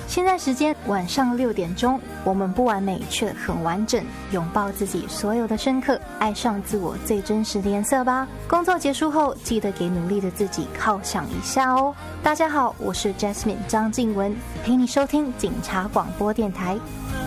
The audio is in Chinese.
现在时间晚上6点钟，我们不完美却很完整，拥抱自己所有的深刻，爱上自我最真实的颜色吧。工作结束后，记得给努力的自己犒赏一下哦。大家好，我是 Jasmine 张静雯，陪你收听警察广播电台。